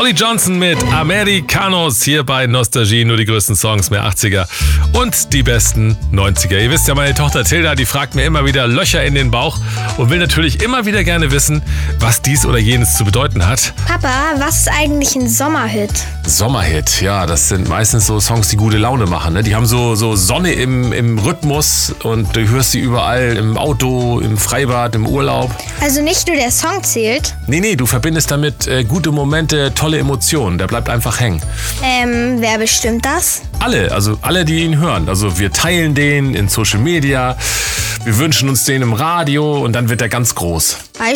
Holly Johnson mit Americanos hier bei Nostalgie, nur die größten Songs, mehr 80er und die besten 90er. Ihr wisst ja, meine Tochter Tilda, die fragt mir immer wieder Löcher in den Bauch und will natürlich immer wieder gerne wissen, was dies oder jenes zu bedeuten hat. Papa, was ist eigentlich ein Sommerhit? Sommerhit, ja, das sind meistens so Songs, die gute Laune machen. Ne? Die haben so Sonne im Rhythmus und du hörst sie überall im Auto, im Freibad, im Urlaub. Also nicht nur der Song zählt? Nee, du verbindest damit gute Momente, tolle Emotionen. Der bleibt einfach hängen. Wer bestimmt das? Alle, die ihn hören. Also wir teilen den in Social Media, wir wünschen uns den im Radio und dann wird er ganz groß.